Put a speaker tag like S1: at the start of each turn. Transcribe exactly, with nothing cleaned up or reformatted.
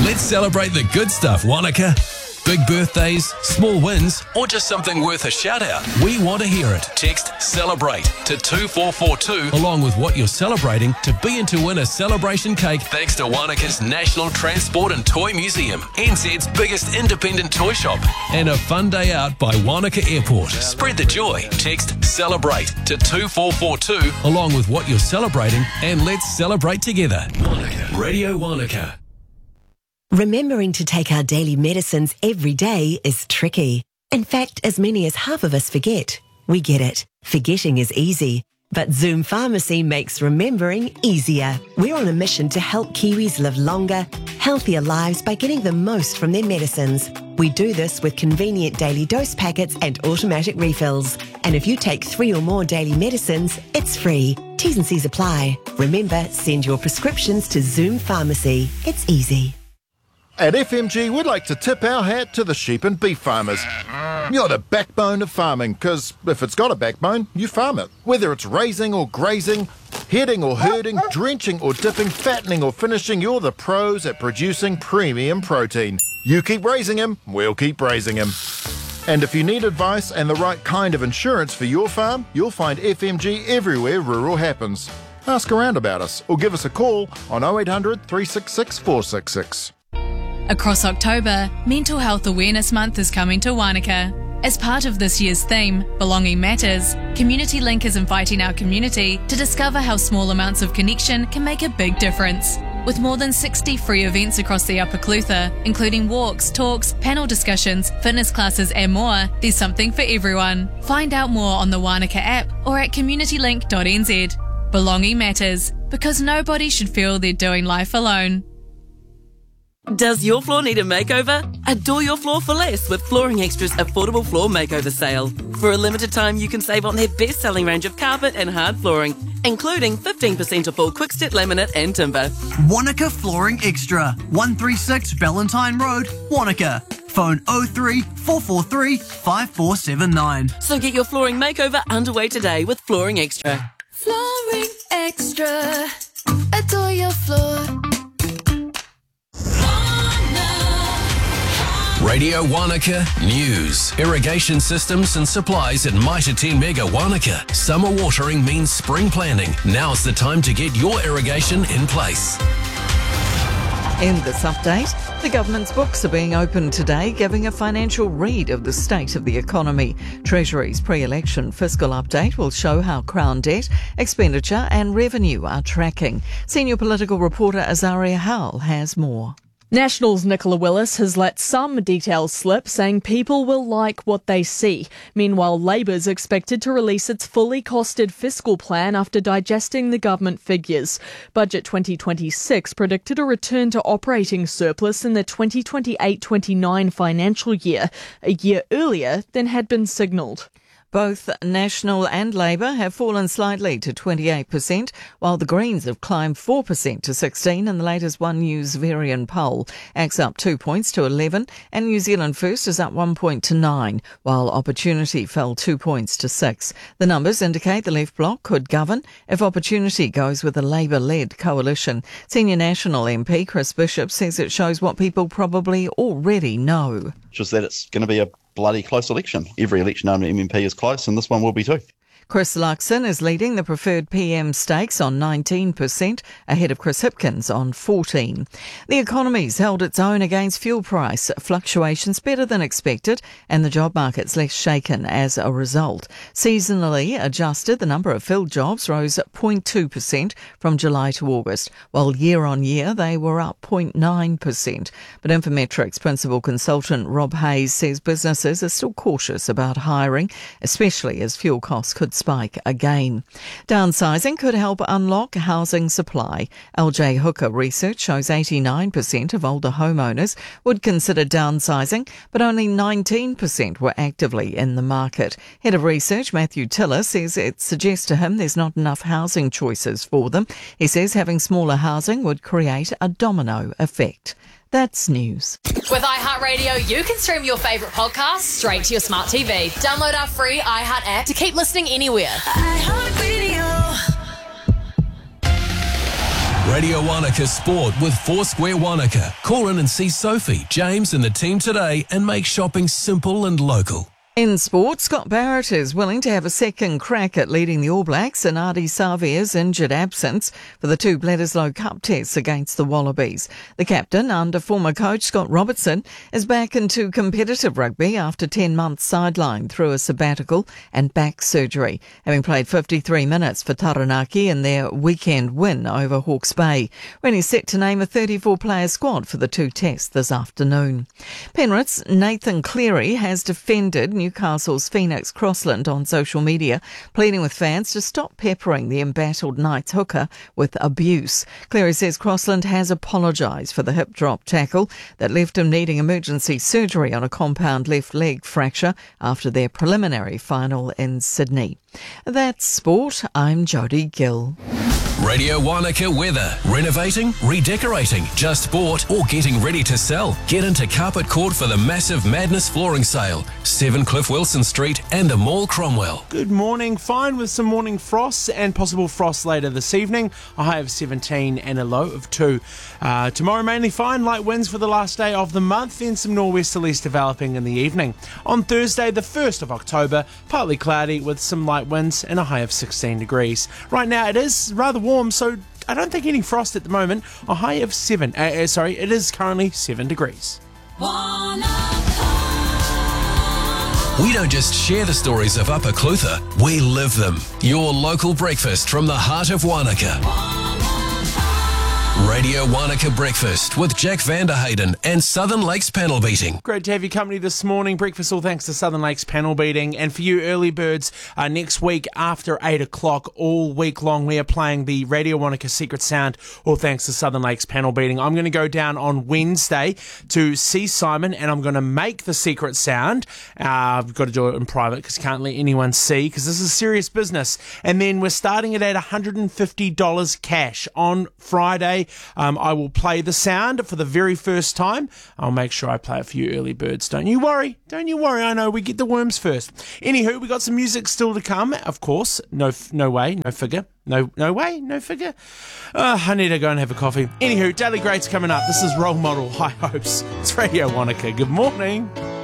S1: Let's celebrate the good stuff, Wanaka. Big birthdays, small wins, or just something worth a shout out. We want to hear it. Text CELEBRATE to two four four two along with what you're celebrating to be in to win a celebration cake thanks to Wanaka's National Transport and Toy Museum, N Z's biggest independent toy shop, and a fun day out by Wanaka Airport. Spread the joy. Text CELEBRATE to two four four two along with what you're celebrating and let's celebrate together. Wanaka. Radio Wanaka.
S2: Remembering to take our daily medicines every day is tricky. In fact, as many as half of us forget. We get it. Forgetting is easy. But Zoom Pharmacy makes remembering easier. We're on a mission to help Kiwis live longer, healthier lives by getting the most from their medicines. We do this with convenient daily dose packets and automatic refills. And if you take three or more daily medicines, it's free. T's and C's apply. Remember, send your prescriptions to Zoom Pharmacy. It's easy.
S3: At F M G, we'd like to tip our hat to the sheep and beef farmers. You're the backbone of farming, because if it's got a backbone, you farm it. Whether it's raising or grazing, heading or herding, drenching or dipping, fattening or finishing, you're the pros at producing premium protein. You keep raising him, we'll keep raising him. And if you need advice and the right kind of insurance for your farm, you'll find F M G everywhere rural happens. Ask around about us or give us a call on oh eight hundred, three six six, four six six.
S4: Across October, Mental Health Awareness Month is coming to Wanaka. As part of this year's theme, Belonging Matters, Community Link is inviting our community to discover how small amounts of connection can make a big difference. With more than sixty free events across the Upper Clutha, including walks, talks, panel discussions, fitness classes and more, there's something for everyone. Find out more on the Wanaka app or at community link dot n z. Belonging matters, because nobody should feel they're doing life alone.
S5: Does your floor need a makeover? Adore your floor for less with Flooring Extra's affordable floor makeover sale. For a limited time, you can save on their best-selling range of carpet and hard flooring, including fifteen percent off all quick-step laminate and timber.
S6: Wanaka Flooring Extra, one thirty-six Valentine Road, Wanaka. Phone oh three, four four three, five four seven nine.
S5: So get your flooring makeover underway today with Flooring Extra.
S7: Flooring Extra. Adore your floor.
S1: Radio Wanaka News. Irrigation systems and supplies at Mitre ten Mega Wanaka. Summer watering means spring planting. Now's the time to get your irrigation in place.
S8: In this update, the government's books are being opened today, giving a financial read of the state of the economy. Treasury's pre-election fiscal update will show how Crown debt, expenditure and revenue are tracking. Senior political reporter Azaria Howell has more.
S9: National's Nicola Willis has let some details slip, saying people will like what they see. Meanwhile, Labour's expected to release its fully costed fiscal plan after digesting the government figures. Budget twenty twenty-six predicted a return to operating surplus in the twenty twenty-eight twenty-nine financial year, a year earlier than had been signalled.
S8: Both National and Labour have fallen slightly to twenty-eight percent, while the Greens have climbed four percent to sixteen in the latest One News Varian poll. Act's up two points to eleven, and New Zealand First is up one point to nine, while Opportunity fell two points to six. The numbers indicate the Left Bloc could govern if Opportunity goes with a Labour-led coalition. Senior National M P Chris Bishop says it shows what people probably already know.
S10: Just that it's going to be a bloody close election. Every election under M M P is close, and this one will be too.
S8: Chris Luxon is leading the preferred P M stakes on nineteen percent, ahead of Chris Hipkins on fourteen percent. The economy's held its own against fuel price fluctuations better than expected, and the job market's less shaken as a result. Seasonally adjusted, the number of filled jobs rose zero point two percent from July to August, while year on year they were up zero point nine percent. But Infometrics principal consultant Rob Hayes says businesses are still cautious about hiring, especially as fuel costs could spike again. Downsizing could help unlock housing supply. L J Hooker research shows eighty-nine percent of older homeowners would consider downsizing, but only nineteen percent were actively in the market. Head of research Matthew Tiller says it suggests to him there's not enough housing choices for them. He says having smaller housing would create a domino effect. That's news.
S11: With iHeartRadio, you can stream your favourite podcasts straight to your smart T V. Download our free iHeart app to keep listening anywhere.
S7: iHeartRadio.
S1: Radio Wanaka Sport with Foursquare Wanaka. Call in and see Sophie, James and the team today and make shopping simple and local.
S8: In sport, Scott Barrett is willing to have a second crack at leading the All Blacks in Ardie Savea's injured absence for the two Bledisloe Cup tests against the Wallabies. The captain, under former coach Scott Robertson, is back into competitive rugby after ten months sidelined through a sabbatical and back surgery, having played fifty-three minutes for Taranaki in their weekend win over Hawke's Bay, when he's set to name a thirty-four player squad for the two tests this afternoon. Penrith's Nathan Cleary has defended New Newcastle's Phoenix Crossland on social media, pleading with fans to stop peppering the embattled Knights hooker with abuse. Cleary says Crossland has apologised for the hip drop tackle that left him needing emergency surgery on a compound left leg fracture after their preliminary final in Sydney. That's sport. I'm Jodie Gill.
S1: Radio Wanaka weather. Renovating, redecorating, just bought or getting ready to sell. Get into Carpet Court for the massive Madness flooring sale. seven Cliff Wilson Street and the Mall Cromwell.
S12: Good morning. Fine with some morning frosts and possible frost later this evening. A high of seventeen and a low of two. Uh, tomorrow mainly fine. Light winds for the last day of the month. Then some nor'westerlies developing in the evening. On Thursday, the first of October, partly cloudy with some light winds and a high of sixteen degrees. Right now it is rather warm, so I don't think any frost at the moment. A high of seven. Uh, uh, sorry, it is currently seven degrees.
S1: We don't just share the stories of Upper Clutha, we live them. Your local breakfast from the heart of Wanaka. Radio Wanaka Breakfast with Jack Vanderhayden and Southern Lakes Panel Beating.
S12: Great to have your company this morning. Breakfast all thanks to Southern Lakes Panel Beating. And for you early birds, uh, next week after eight o'clock, all week long, we are playing the Radio Wanaka Secret Sound, all thanks to Southern Lakes Panel Beating. I'm going to go down on Wednesday to see Simon and I'm going to make the secret sound. Uh, I've got to do it in private because can't let anyone see because this is serious business. And then we're starting it at one hundred fifty dollars cash on Friday. Um, I will play the sound for the very first time. I'll make sure I play it for you early birds. Don't you worry. Don't you worry. I know we get the worms first. Anywho, we got some music still to come. Of course, no, no way, no figure. No, no way, no figure. Uh, I need to go and have a coffee. Anywho, Daily Greats coming up. This is Role Model High Hopes. It's Radio Wanaka. Good morning.